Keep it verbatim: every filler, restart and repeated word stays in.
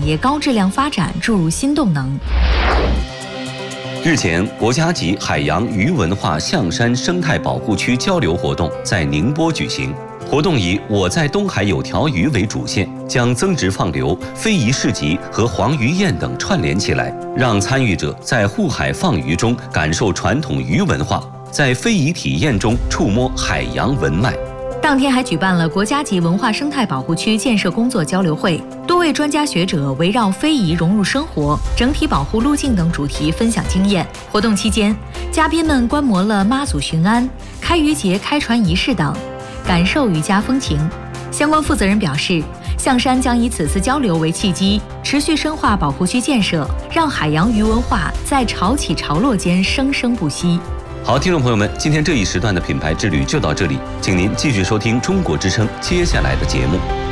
业高质量发展注入新动能。 日前，国家级海洋鱼文化象山生态保护区交流活动在宁波举行。活动以“我在东海有条鱼”为主线，将增值放流、非遗市集和黄鱼宴等串联起来，让参与者在护海放鱼中感受传统鱼文化，在非遗体验中触摸海洋文脉。 当天还举办了国家级文化生态保护区建设工作交流会，多位专家学者围绕非遗融入生活、整体保护路径等主题分享经验。活动期间，嘉宾们观摩了妈祖巡安、开渔节开船仪式等，感受渔家风情。相关负责人表示，象山将以此次交流为契机，持续深化保护区建设，让海洋鱼文化在潮起潮落间生生不息。 好，听众朋友们，今天这一时段的品牌之旅就到这里，请您继续收听中国之声接下来的节目。